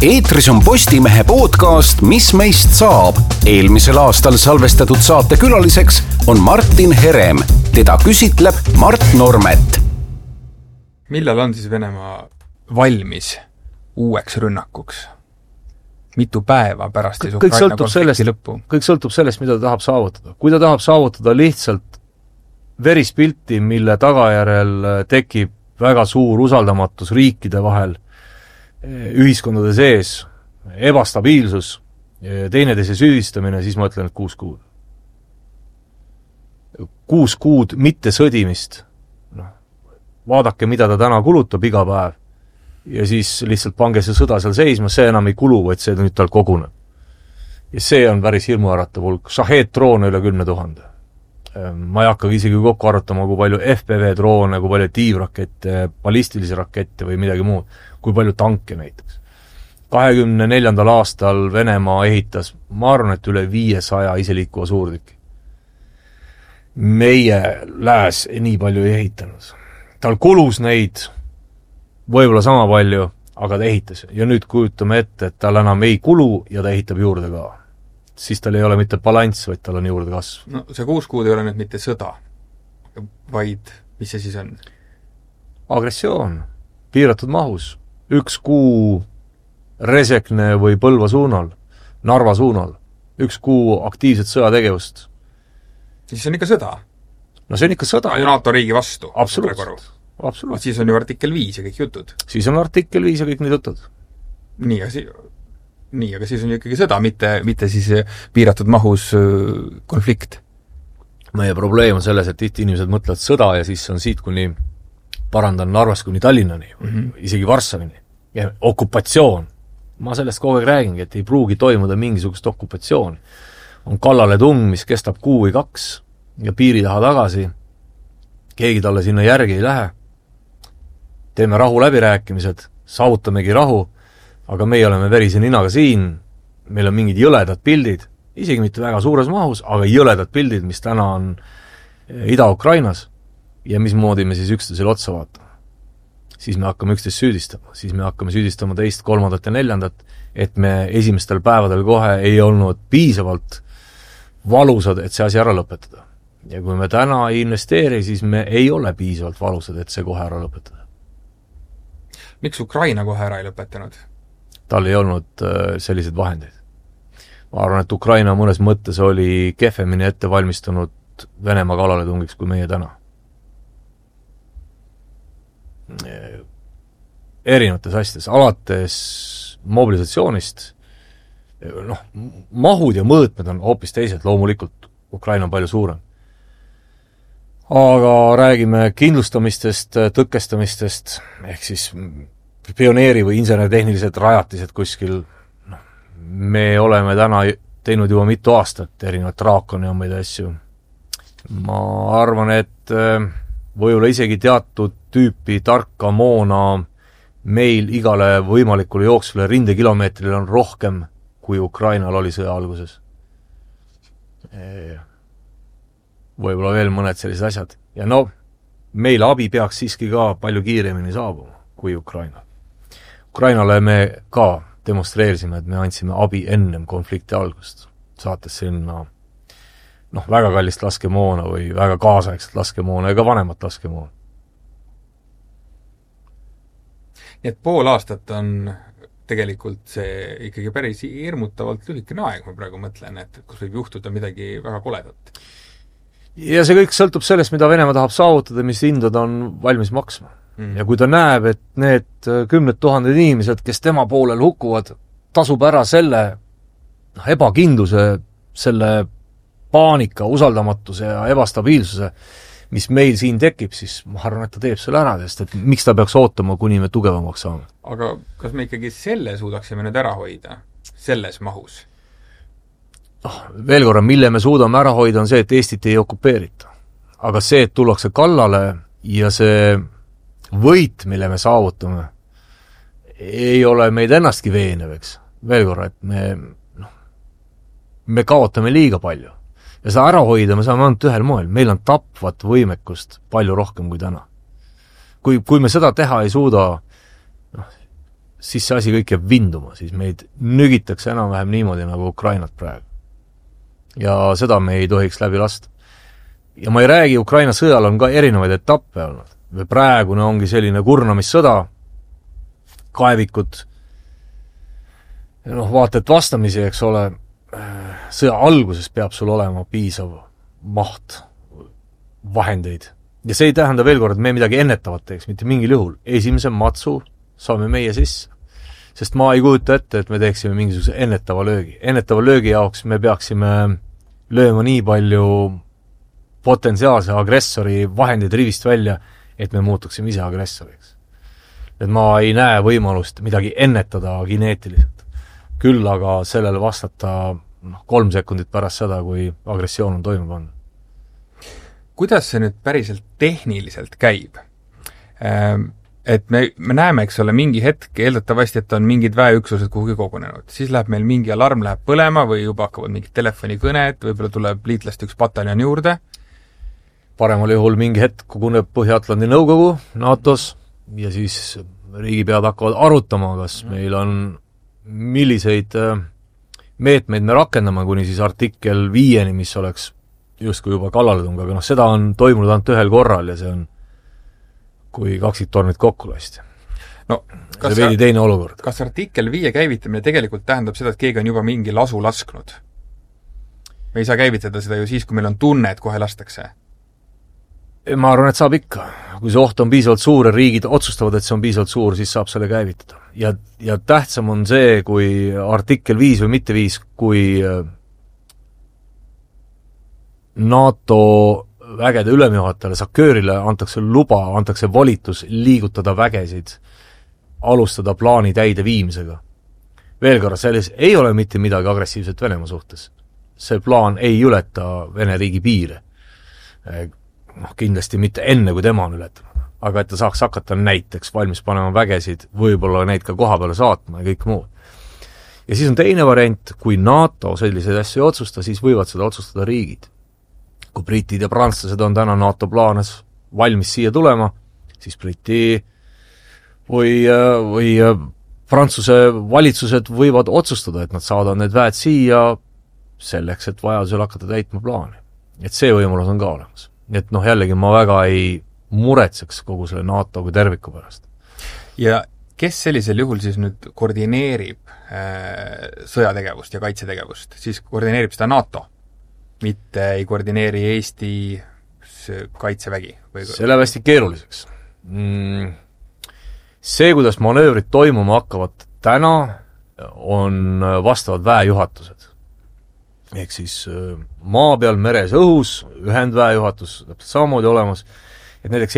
Eetris on Postimehe podcast Mis meist saab. Eelmisel aastal salvestatud saate külaliseks on Martin Herem. Teda küsitleb Mart Normet. Millal on siis Venemaa valmis uueks rünnakuks? Mitu päeva pärast siis Ukraina konflikti lõppu? Kõik sõltub sellest, mida ta tahab saavutada. Kui ta tahab saavutada lihtsalt verispilti, mille tagajärel tekib väga suur usaldamatus riikide vahel, ühiskondade sees, ebastabiilsus, teineteise süüdistamine, siis ma ütlen, et 6 kuud. 6 kuud mitte sõdimist. Vaadake, mida ta täna kulutab iga päev. Ja siis lihtsalt pange see sõda seal seisma, see enam ei kulu, vaid see nüüd tal koguneb. Ja see on päris hirmuäratav hulk. Shahed-droone üle 10 000. Ma ei hakka isegi kokku arutama, kui palju FPV-droone, kui palju tiivrakette, ballistilisi rakette või midagi muud, kui palju tanke näiteks. 24. aastal Venemaa ehitas, ma arvan, et üle 500 iseliikuva suurtüki. Meie lääs nii palju ei ehitanud. Tal kulus neid võib-olla sama palju, aga ta ehitas. Ja nüüd kujutame ette, et tal enam ei kulu ja ta ehitab juurde ka. Siis tal ei ole mitte balanss, vaid tal on juurde kasv. No see 6 kuud ei ole nüüd mitte sõda, vaid mis see siis on? Agressioon, piiratud mahus. 1 kuu Resekne või Põlva suunal, Narva suunal. 1 kuu aktiivset sõjategevust. Siis on ikka sõda? No see on ikka sõda. NATO riigi vastu. Absoluutselt. Siis on ju artikkel 5 ja kõik jutud. Siis on artikkel 5 ja kõik need jutud. Aga siis on ju ikkagi sõda, mitte siis piiratud mahus konflikt. Meie probleem on selles, et tihti inimesed mõtlevad sõda ja siis on siit kuni, parandan Narvast kuni Tallinnani, isegi Varssavini. Ja okupatsioon. Ma sellest kogu aeg räägingi, et ei pruugi toimuda mingisugust okupatsiooni. On kallale tung, mis kestab 1 või 2 ja piiri taha tagasi. Keegi talle sinna järgi ei lähe. Teeme rahu läbirääkimised, saavutamegi rahu, aga meie oleme verise ninaga siin, meil on mingid jõledad pildid, isegi mitte väga suures mahus, aga jõledad pildid, mis täna on Ida-Ukrainas ja mismoodi me siis üksteisele otsa vaatame. Siis me hakkame üksteist süüdistama, siis me hakkame süüdistama 2., 3. ja 4., et me esimestel päevadel kohe ei olnud piisavalt valusad, et see asi ära lõpetada. Ja kui me täna ei investeeri, siis me ei ole piisavalt valusad, et see kohe ära lõpetada. Miks Ukraina kohe ära ei lõpetanud? Tal ei olnud selliseid vahendeid. Ma arvan, et Ukraina mõnes mõttes oli kehvemini ette valmistunud Venemaa kallaletungiks kui meie täna. Erinevates asjades, alates mobilisatsioonist, mahud ja mõõtmed on hoopis teised, loomulikult Ukraina on palju suurem. Aga räägime kindlustamistest, tõkestamistest, ehk siis pioneeri- või insenertehnilised rajatised kuskil. Me oleme täna teinud juba mitu aastat erinevat Draakoni ommeid asju. Ma arvan, et võib-olla isegi teatud tüüpi tarka moona meil igale võimalikule jooksvale rindekilomeetrile on rohkem, kui Ukrainal oli sõja alguses. Võib-olla veel mõned sellised asjad. Ja meile abi peaks siiski ka palju kiiremini saabuma kui Ukraina. Ukrainale me ka demonstreerisime, et me andsime abi ennem konflikti algust, saates sinna väga kallist laskemoona või väga kaasaegset laskemoona ega vanemat laskemoona. Nii et pool aastat on tegelikult see ikkagi päris hirmutavalt lühikene aeg, ma praegu mõtlen, et kus võib juhtuda midagi väga koledat. Ja see kõik sõltub sellest, mida Venemaa tahab saavutada, mis hindad on valmis maksma. Ja kui ta näeb, et need 10 000 inimesed, kes tema poolel hukkuvad, tasub ära selle ebakindluse, selle paanika, usaldamatuse ja ebastabiilsuse, mis meil siin tekib, siis ma arvan, et ta teeb selle ära, sest et miks ta peaks ootama, kuni me tugevamaks saame. Aga kas me ikkagi selle suudaksime nüüd ära hoida, selles mahus? Veel korra, mille me suudame ära hoida, on see, et Eestit ei okupeerita. Aga see, et tullakse kallale ja see võit, mille me saavutame, ei ole meid ennastki veenev, eks. Veel korra, et me kaotame liiga palju. Ja seda ära hoida me saame ainult ühel moel. Meil on tapvat võimekust palju rohkem kui täna. Kui me seda teha ei suuda, siis see asi kõik jääb vinduma, siis meid nügitakse enam-vähem niimoodi nagu Ukrainat praegu. Ja seda me ei tohiks läbi lasta. Ja ma ei räägi, Ukraina sõjal on ka erinevaid etappe olnud. Või praegune ongi selline kurnamissõda, kaevikud, vaata, et vastamisi, eks ole, sõja alguses peab sul olema piisav maht vahendeid. Ja see ei tähenda veel kord, et me midagi ennetavat teeks, mitte mingil juhul. Esimese matsu saame meie sisse. Sest ma ei kujuta ette, et me teeksime mingisuguse ennetava löögi. Ennetava löögi jaoks me peaksime lööma nii palju potentsiaalse agressori vahendeid rivist välja, et me muutuksime ise agressoriks. Et ma ei näe võimalust midagi ennetada kineetiliselt. Küll aga sellele vastata 3 sekundit pärast seda, kui agressioon on toime pannud. Kuidas see nüüd päriselt tehniliselt käib? Et me näeme, eks ole, mingi hetk eeldatavasti, et on mingid väeüksused kuhugi kogunenud. Siis läheb meil mingi alarm, läheb põlema või juba hakkavad mingid telefonikõned, võib-olla tuleb liitlaste üks pataljon juurde. Paremal juhul mingi hetk koguneb Põhja-Atlandi nõukogu NATO-s ja siis riigipead hakkavad arutama, kas meil on milliseid meetmeid me rakendame, kuni siis artikkel 5, mis oleks justkui juba kallaletung, aga seda on toimunud ainult ühel korral ja see on, kui kaksiktornid kokku lasti. No, see veidi teine olukord. Kas artikkel 5 käivitamine tegelikult tähendab seda, et keegi on juba mingi lasu lasknud? Me ei saa käivitada seda ju siis, kui meil on tunne, et kohe lastakse. Ma arvan, et saab ikka. Kui see oht on piisavalt suur ja riigid otsustavad, et see on piisavalt suur, siis saab selle käivitada. Ja tähtsam on see, kui artikkel 5 või mitte 5, kui NATO vägede ülemjuhatajale, SACEURile antakse luba, antakse volitus liigutada vägesid, alustada plaani täide viimisega. Veel korra, selles ei ole mitte midagi agressiivset Venemaa suhtes. See plaan ei ületa Vene riigi piire. Kindlasti mitte enne, kui tema on ületanud. Aga et ta saaks hakata näiteks valmis panema vägesid, võib-olla neid ka koha peale saatma ja kõik muud. Ja siis on teine variant, kui NATO selliseid asju ei otsusta, siis võivad seda otsustada riigid. Kui britid ja prantslased on täna NATO plaanes valmis siia tulema, siis Briti või Prantsuse valitsused võivad otsustada, et nad saadavad need väed siia selleks, et vajadusel hakata täitma plaani. Et see võimalus on ka olemas. Et jällegi ma väga ei muretseks kogu selle NATO kui terviku pärast. Ja kes sellisel juhul siis nüüd koordineerib sõjategevust ja kaitsetegevust? Siis koordineerib seda NATO, mitte ei koordineeri Eesti kaitsevägi? See läheb hästi keeruliseks. See, kuidas manöövrid toimuma hakkavad täna, on vastavad väejuhatused. Ehk siis maa peal, meres, õhus, ühendväejuhatus täpselt samamoodi olemas, et näiteks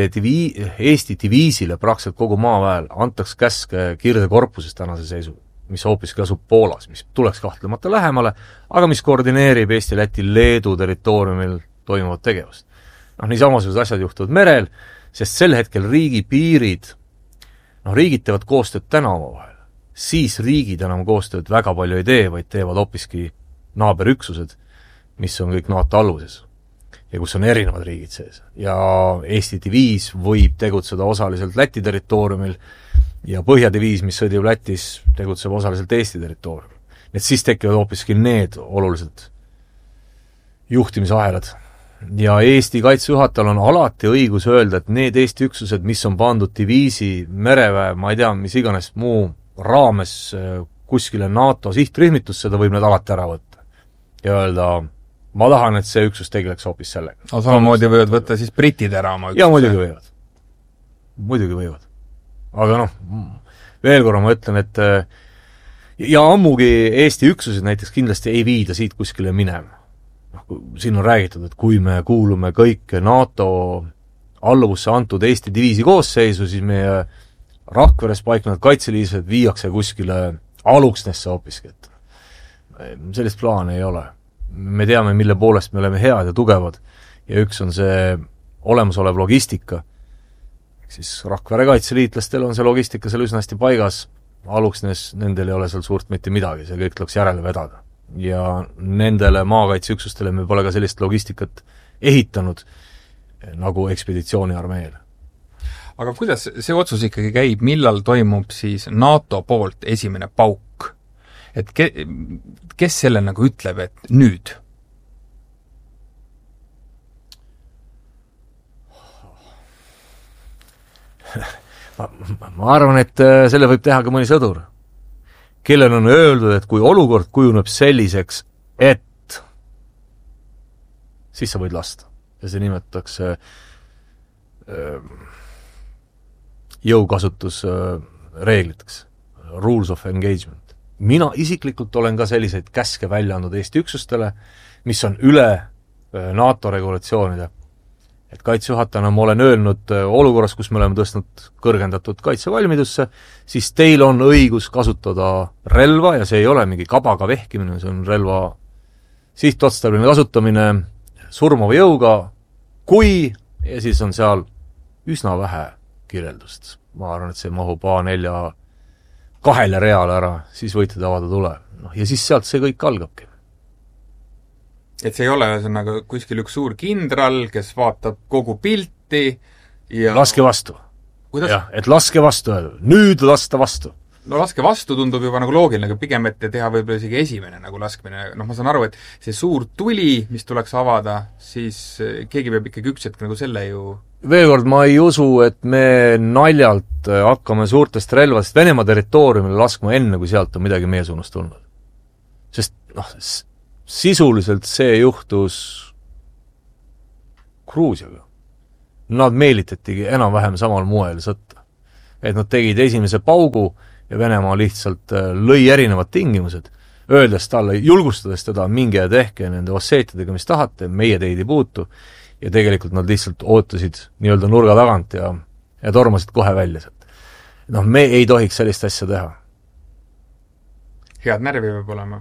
Eesti diviisile praktiliselt kogu maaväel antaks käske kirdekorpuses tänase seisu, mis hoopiski asub Poolas, mis tuleks kahtlemata lähemale, aga mis koordineerib Eesti, Läti, Leedu territooriumil toimuvat tegevust. Niisamasugused asjad juhtuvad merel, sest sel hetkel riigipiirid, riigid teevad koostööd täna omavahel, siis riigid enam koostööd väga palju ei tee, vaid teevad hoopiski naaberüksused, mis on kõik NATO alluses ja kus on erinevad riigid sees. Ja Eesti diviis võib tegutseda osaliselt Läti territooriumil ja Põhjadiviis, mis sõdib Lätis, tegutseb osaliselt Eesti territooriumil. Et siis tekivad hoopiski need oluliselt juhtimisahelad. Ja Eesti kaitsejuhatajal on alati õigus öelda, et need Eesti üksused, mis on pandud diviisi, mereväe, ma ei tea, mis iganes muu raames kuskile NATO sihtrühmitus, seda võib need alati ära võtta. Ja öelda, ma tahan, et see üksus tegeleks hoopis sellega. Aga samamoodi võivad võtta siis britid ära oma üksuse. Ja muidugi võivad. Muidugi võivad. Aga veel korra ma ütlen, et ja ammugi Eesti üksused näiteks kindlasti ei viida siit kuskile minema. Siin on räägitud, et kui me kuulume kõik NATO alluvusse antud Eesti diviisi koosseisu, siis meie Rakveres paiknevad kaitseliised viiakse kuskile Aluksnesse hoopiski, et sellist plaani ei ole. Me teame, mille poolest me oleme head ja tugevad ja üks on see olemasolev logistika. Siis Rakvere kaitseliitlastel on see logistika seal üsna hästi paigas, Aluksnes nendel ei ole seal suurt mitte midagi, see kõik tuleks järele vedada. Ja nendele maakaitseüksustele me pole ka sellist logistikat ehitanud nagu ekspeditsiooniarmeele. aga kuidas see otsus ikkagi käib, millal toimub siis NATO poolt esimene pauk? Et kes selle nagu ütleb, et nüüd? Ma arvan, et selle võib teha ka mõni sõdur, kellel on öeldud, et kui olukord kujuneb selliseks, et siis sa võid lasta. Ja see nimetatakse jõukasutusreegliteks, rules of engagement. Mina isiklikult olen ka selliseid käske välja andnud Eesti üksustele, mis on üle NATO regulatsioonide. Et kaitsejuhatajana ma olen öelnud olukorras, kus me oleme tõstnud kõrgendatud kaitsevalmidusse, siis teil on õigus kasutada relva ja see ei ole mingi kabaga vehkimine, see on relva sihtotstarbeline kasutamine surmava jõuga, kui, ja siis on seal üsna vähe kirjeldust. Ma arvan, et see mahub A4 2 reale ära, siis võite avada tule. Ja siis sealt see kõik algabki. Et see ei ole ühesõnaga kuskil üks suur kindral, kes vaatab kogu pilti ja... Laske vastu. Jah, et laske vastu, nüüd lasta vastu. No laske vastu tundub juba nagu loogiline, aga pigem, et teha võib-olla isegi esimene nagu laskmine. Ma saan aru, et see suur tuli, mis tuleks avada, siis keegi peab ikkagi üks hetk nagu selle ju... Veel kord, ma ei usu, et me naljalt hakkame suurtest relvadest Venemaa territooriumile laskma enne, kui sealt on midagi meie suunast tulnud. Sest sisuliselt see juhtus Gruusiaga. Nad meelitatigi enam-vähem samal moel sõtta. Et nad tegid esimese paugu ja Venemaa lihtsalt lõi erinevad tingimused, öeldes talle, julgustades teda, minge ja tehke nende osseetidega, mis tahate, meie teid ei puutu, ja tegelikult nad lihtsalt ootasid nii-öelda nurga tagant ja tormasid kohe välja sealt. Me ei tohiks sellist asja teha. Head närvi võib olema.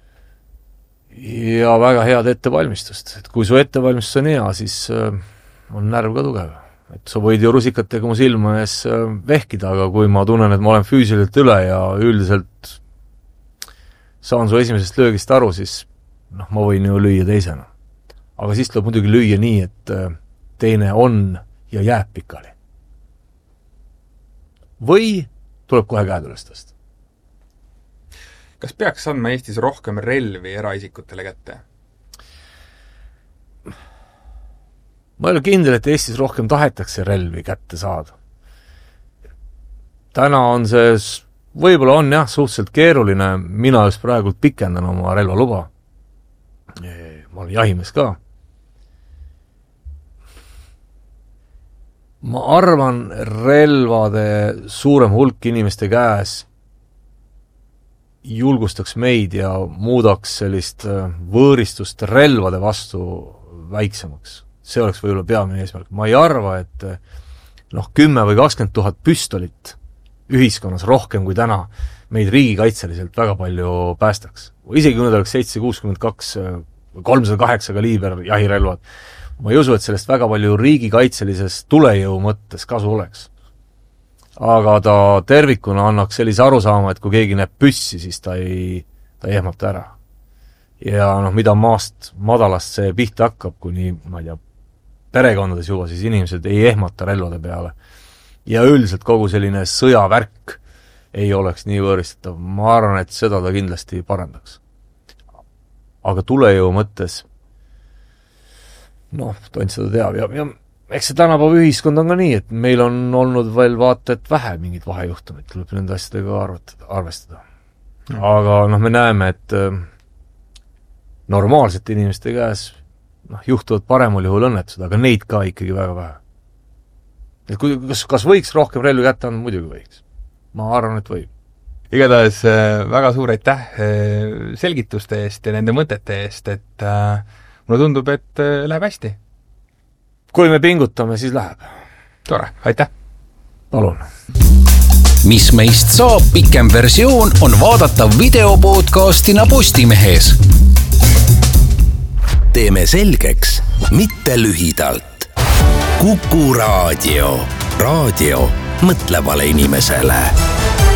Ja väga head ettevalmistust. Et kui su ettevalmistus on hea, siis on närv ka tugev. Et sa võid ju rusikatega mu silma ees vehkida, aga kui ma tunnen, et ma olen füüsiliselt üle ja üldiselt saan su esimesest löögist aru, siis ma võin ju lüüa teisena. Aga siis tuleb muidugi lüüa nii, et teine on ja jääb pikali. Või tuleb kohe käed üles tõsta. Kas peaks andma Eestis rohkem relvi eraisikutele kätte? Ma ei ole kindel, et Eestis rohkem tahetakse relvi kätte saada. Täna on see, võib-olla on jah, suhteliselt keeruline, mina just praegult pikendan oma relvaluba. Ma olen jahimees ka. Ma arvan, relvade suurem hulk inimeste käes julgustaks meid ja muudaks sellist võõristust relvade vastu väiksemaks. See oleks võib-olla peamine eesmärk. Ma ei arva, et 10 või 20 000 püstolit ühiskonnas rohkem kui täna meid riigikaitseliselt väga palju päästaks. Isegi kui need oleks 762 või 308 kaliiber jahirelvad, ma ei usu, et sellest väga palju riigikaitselisest tulejõu mõttes kasu oleks. Aga ta tervikuna annaks sellise arusaama, et kui keegi näeb püssi, siis ta ei ehmata ära. Ja mida maast madalast see pihta hakkab, kuni, ma ei tea, perekondades juba, siis inimesed ei ehmata relvade peale. Ja üldiselt kogu selline sõjavärk ei oleks nii võõristatav. Ma arvan, et seda ta kindlasti parandaks. Aga tulejõu mõttes tont seda teab ja eks see tänapäeva ühiskond on ka nii, et meil on olnud veel vaata, et vähe mingid vahejuhtumid, tuleb nende asjadega arvestada. Aga me näeme, et normaalsete inimeste käes juhtuvad paremal juhul õnnetused, aga neid ka ikkagi väga vähe. Et kas võiks rohkem relvi kätte anda? Muidugi võiks. Ma arvan, et võib. Igatahes väga suur aitäh selgituste eest ja nende mõtete eest, et mulle tundub, et läheb hästi. Kui me pingutame, siis läheb. Tore, aitäh! Palun! Mis meist saab pikem versioon on vaadata videopodcastina Postimehes. Teeme selgeks, mitte lühidalt. Kuku Raadio. Raadio mõtlevale inimesele.